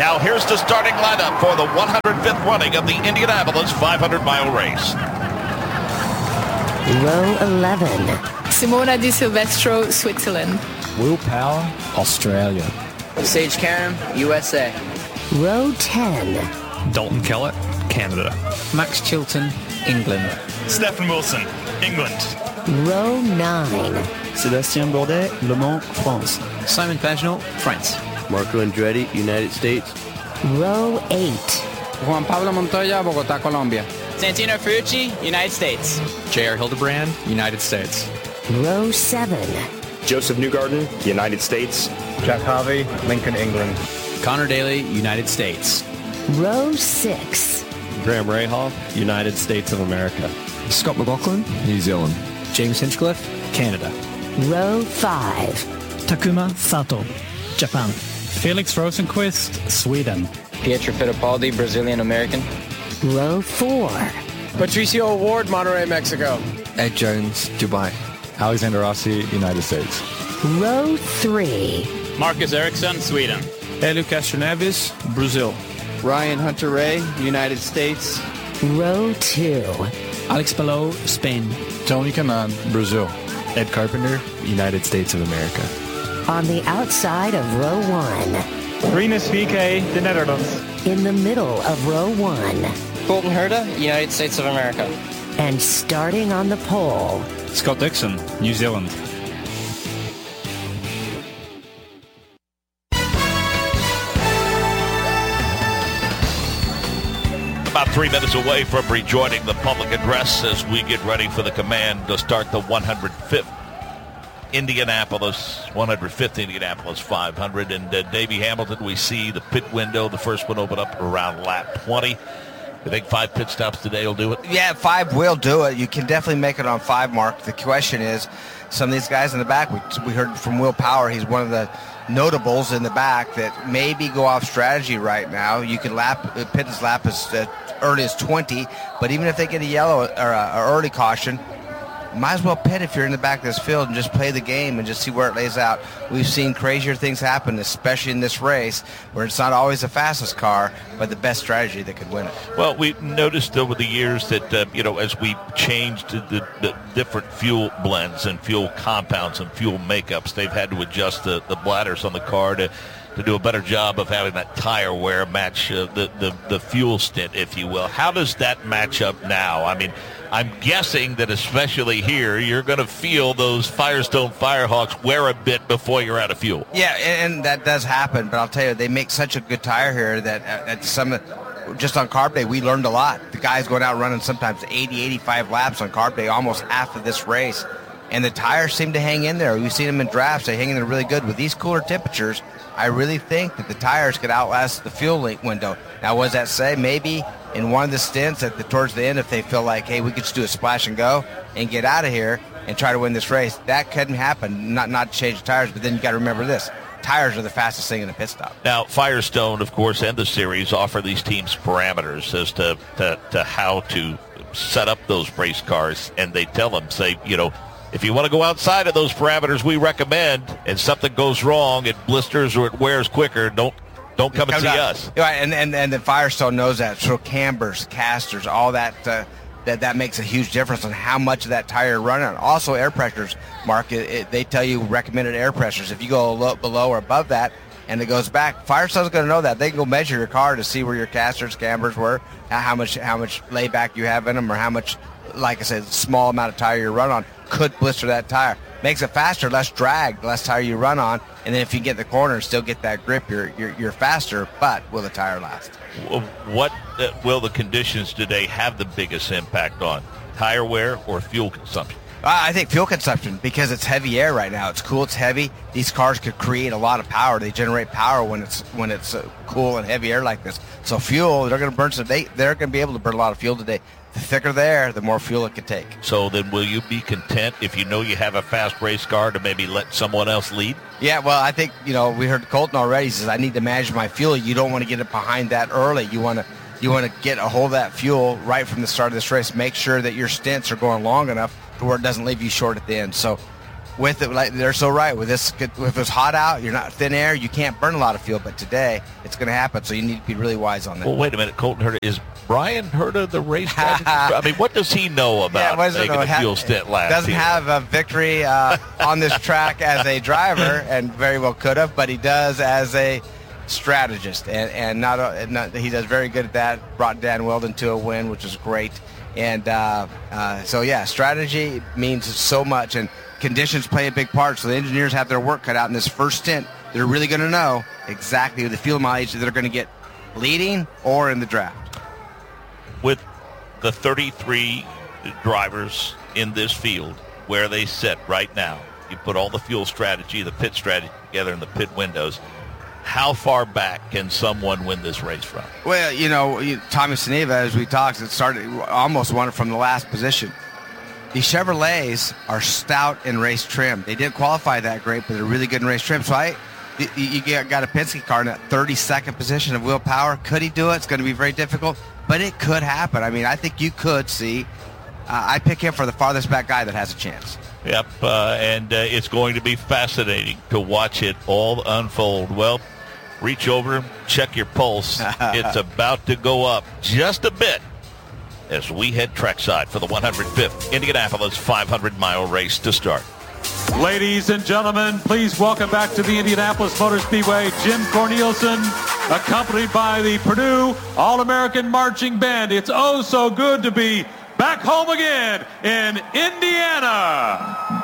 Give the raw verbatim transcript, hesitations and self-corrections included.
Now here's the starting lineup for the one hundred fifth running of the Indianapolis five hundred mile race. Row eleven. Simona Di Silvestro, Switzerland. Will Power, Australia. Sage Karam, U S A. Row ten. Dalton Kellett, Canada. Max Chilton, England. Stefan Wilson, England. Row nine. Sébastien Bourdais, Le Mans, France. Simon Pagenaud, France. Marco Andretti, United States. Row eight. Juan Pablo Montoya, Bogotá, Colombia. Santino Ferrucci, United States. J R Hildebrand, United States. Row seven. Joseph Newgarden, United States. Jack Harvey, Lincoln, England. Connor Daly, United States. Row six. Graham Rahal, United States of America. Scott McLaughlin, New Zealand. James Hinchcliffe, Canada. Row five. Takuma Sato, Japan. Felix Rosenqvist, Sweden. Pietro Fittipaldi, Brazilian American. Row four. Patricio Ward, Monterrey, Mexico. Ed Jones, Dubai. Alexander Rossi, United States. Row three. Marcus Ericsson, Sweden. Helio Castroneves, Brazil. Ryan Hunter-Reay, United States. Row two. Alex Palou, Spain. Tony Kanaan, Brazil. Ed Carpenter, United States of America. On the outside of row one. Rinus V K, the Netherlands. In the middle of row one. Colton Herta, United States of America. And starting on the pole. Scott Dixon, New Zealand. About three minutes away from rejoining the public address as we get ready for the command to start the one hundred fifth Indianapolis, one hundred fifth Indianapolis five hundred. And uh, Davey Hamilton, we see the pit window. The first one open up around lap twenty. You think five pit stops today will do it? Yeah, five will do it. You can definitely make it on five, Mark. The question is, some of these guys in the back, we, we heard from Will Power, he's one of the notables in the back that maybe go off strategy right now. You can lap, pit his lap as uh, early as twenty, but even if they get a yellow or a, a early caution, might as well pit if you're in the back of this field and just play the game and just see where it lays out. We've seen crazier things happen, especially in this race, where it's not always the fastest car, but the best strategy that could win it. Well, we've noticed over the years that, uh, you know, as we changed the, the different fuel blends and fuel compounds and fuel makeups, they've had to adjust the, the bladders on the car to to do a better job of having that tire wear match uh, the, the, the fuel stint, if you will. How does that match up now? I mean, I'm guessing that especially here, you're going to feel those Firestone Firehawks wear a bit before you're out of fuel. Yeah, and, and that does happen, but I'll tell you, they make such a good tire here that at, at some, just on Carb Day, we learned a lot. The guys going out running sometimes eighty, eighty-five laps on Carb Day, almost half of this race. And the tires seem to hang in there. We've seen them in drafts. They hang in there really good. With these cooler temperatures, I really think that the tires could outlast the fuel link window. Now, what does that say? Maybe in one of the stints at the towards the end, if they feel like, hey, we could just do a splash and go and get out of here and try to win this race, that couldn't happen. Not not change the tires, but then you got to remember this. Tires are the fastest thing in a pit stop. Now, Firestone, of course, and the series offer these teams parameters as to, to, to how to set up those race cars, and they tell them, say, you know, if you want to go outside of those parameters we recommend and something goes wrong, it blisters or it wears quicker, don't don't come and see out. us. Right, and, and, and the Firestone knows that. So cambers, casters, all that, uh, that that makes a huge difference on how much of that tire you're running on. Also, air pressures, Mark, it, it, they tell you recommended air pressures. If you go low, below or above that and it goes back, Firestone's going to know that. They can go measure your car to see where your casters, cambers were, how much, how much layback you have in them, or how much, like I said, small amount of tire you run on could blister that tire. Makes it faster, less drag, the less tire you run on, and then if you get the corner and still get that grip, you're you're, you're faster, but will the tire last? What uh, will the conditions today have the biggest impact on? Tire wear or fuel consumption? I think fuel consumption, because it's heavy air right now. It's cool, it's heavy. These cars could create a lot of power. They generate power when it's when it's uh, cool and heavy air like this. So fuel, they're going to burn some. They, they're going to be able to burn a lot of fuel today. The thicker the air, the more fuel it can take. So then will you be content if you know you have a fast race car to maybe let someone else lead? Yeah, well, I think, you know, we heard Colton already. He says, I need to manage my fuel. You don't want to get it behind that early. You want to you want to get a hold of that fuel right from the start of this race. Make sure that your stints are going long enough to where it doesn't leave you short at the end. So with it, like they're so right with this. If it's hot out, you're not thin air, you can't burn a lot of fuel. But today, it's going to happen, so you need to be really wise on that. Well, wait a minute, Colton Herta, is Brian Herta the race strategist? I mean, what does he know about yeah, making a fuel stint last Doesn't year? have a victory uh, on this track as a driver, and very well could have, but he does as a strategist, and and not, a, not he does very good at that. Brought Dan Weldon to a win, which is great, and uh, uh, so yeah, strategy means so much, and conditions play a big part. So the engineers have their work cut out in this first stint. They're really going to know exactly the fuel mileage that they're going to get leading or in the draft. With the thirty-three drivers in this field, where they sit right now, you put all the fuel strategy, the pit strategy together in the pit windows. How far back can someone win this race from? Well, you know, Tommy Sneva, as we talked, it started almost won it from the last position. These Chevrolets are stout in race trim. They didn't qualify that great, but they're really good in race trim. So I, you got a Penske car in that thirty-second position of Will Power. Could he do it? It's going to be very difficult, but it could happen. I mean, I think you could see. Uh, I pick him for the farthest back guy that has a chance. Yep, uh, and uh, it's going to be fascinating to watch it all unfold. Well, reach over, check your pulse. It's about to go up just a bit as we head trackside for the one hundred fifth Indianapolis five hundred mile race to start. Ladies and gentlemen, please welcome back to the Indianapolis Motor Speedway, Jim Cornelison, accompanied by the Purdue All-American Marching Band. It's oh so good to be back home again in Indiana.